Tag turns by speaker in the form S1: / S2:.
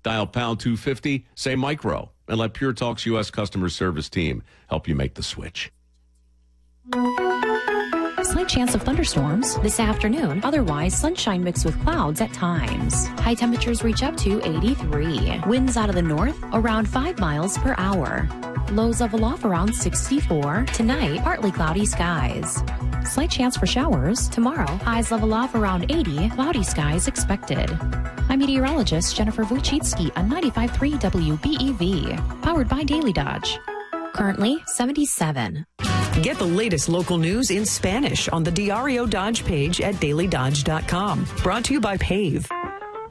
S1: Dial pound 250, say micro, and let Pure Talk's U.S. customer service team help you make the switch.
S2: Slight chance of thunderstorms this afternoon. Otherwise, sunshine mixed with clouds at times. High temperatures reach up to 83. Winds out of the north around 5 miles per hour. Lows level off around 64. Tonight, partly cloudy skies. Slight chance for showers. Tomorrow, highs level off around 80. Cloudy skies expected. I'm meteorologist Jennifer Wojcicki on 95.3 WBEV. Powered by Daily Dodge. Currently, 77.
S3: Get the latest local news in Spanish on the Diario Dodge page at dailydodge.com. Brought to you by PAVE.